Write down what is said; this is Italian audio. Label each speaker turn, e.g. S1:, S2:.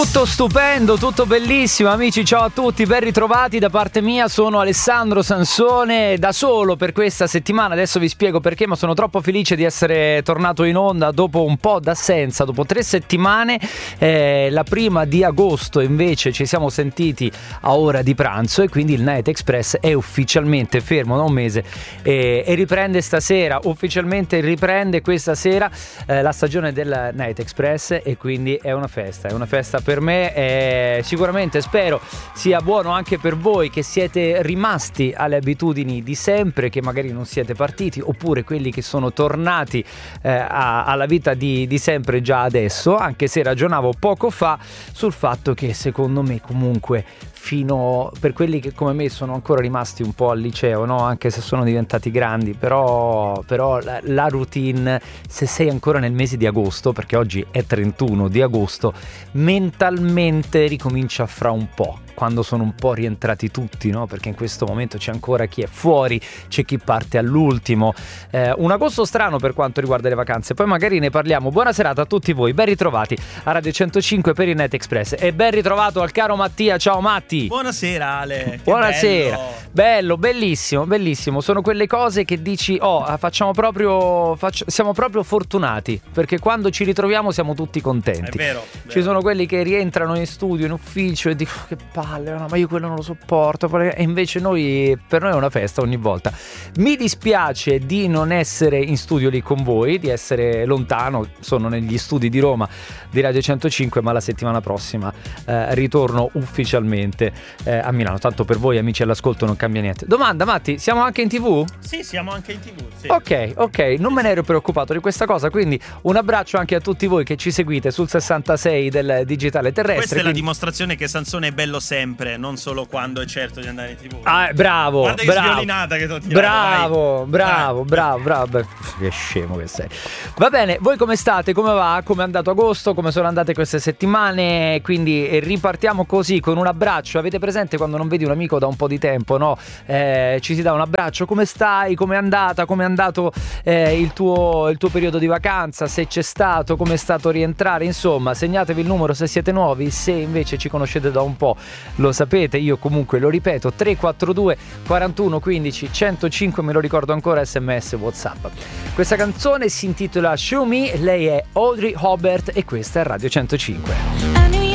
S1: Tutto stupendo, tutto bellissimo, amici, ciao a tutti, ben ritrovati da parte mia. Sono Alessandro Sansone, da solo per questa settimana. Adesso vi spiego perché, ma sono troppo felice di essere tornato in onda dopo un po' d'assenza, dopo 3 settimane. La prima di agosto invece ci siamo sentiti a ora di pranzo e quindi il Night Express è ufficialmente fermo da un mese e riprende stasera, ufficialmente riprende questa sera la stagione del Night Express, e quindi è una festa per me. Sicuramente spero sia buono anche per voi che siete rimasti alle abitudini di sempre, che magari non siete partiti, oppure quelli che sono tornati alla vita di sempre già adesso, anche se ragionavo poco fa sul fatto che secondo me comunque per quelli che come me sono ancora rimasti un po' al liceo, no? Anche se sono diventati grandi, però la routine, se sei ancora nel mese di agosto, perché oggi è 31 di agosto, mentalmente ricomincia fra un po', quando sono un po' rientrati tutti, no? Perché in questo momento c'è ancora chi è fuori, c'è chi parte all'ultimo. Un agosto strano per quanto riguarda le vacanze, poi magari ne parliamo. Buona serata a tutti voi, ben ritrovati a Radio 105 per il Night Express, e ben ritrovato al caro Mattia. Ciao Matti.
S2: Buonasera Ale.
S1: Buonasera. Bello, bellissimo, bellissimo. Sono quelle cose che dici, siamo proprio fortunati, perché quando ci ritroviamo siamo tutti contenti.
S2: È vero.
S1: Ci sono quelli che rientrano in studio, in ufficio e dicono che palle, no, ma io quello non lo sopporto, e invece per noi è una festa ogni volta. Mi dispiace di non essere in studio lì con voi, di essere lontano. Sono negli studi di Roma di Radio 105, ma la settimana prossima ritorno ufficialmente a Milano. Tanto per voi amici all'ascolto non cambia niente. Domanda, Matti, siamo anche in TV?
S2: Sì, siamo anche in TV, sì.
S1: Ok, non me ne ero preoccupato di questa cosa, quindi un abbraccio anche a tutti voi che ci seguite sul 66 del digitale terrestre.
S2: Questa è la dimostrazione che Sansone è bello sempre, non solo quando è certo di andare in TV.
S1: Bravo.
S2: Guarda che sviolinata che ti ho tirato.
S1: Bravo. Che scemo che sei. Va bene, voi come state? Come va? Come è andato agosto? Come sono andate queste settimane? Quindi ripartiamo così con un abbraccio. Avete presente quando non vedi un amico da un po' di tempo, no? Ci si dà un abbraccio. Come stai? Come è andata? Come è andato il tuo periodo di vacanza? Se c'è stato? Come è stato rientrare? Insomma, segnatevi il numero se siete nuovi. Se invece ci conoscete da un po', lo sapete. Io comunque lo ripeto: 342 41 15 105, me lo ricordo ancora, SMS, WhatsApp. Questa canzone si intitola Show Me, lei è Audrey Hobart e questa è Radio 105.